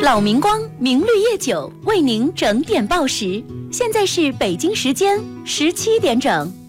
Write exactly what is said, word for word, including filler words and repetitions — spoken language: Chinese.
老明光明绿叶酒为您整点报时，现在是北京时间十七点整。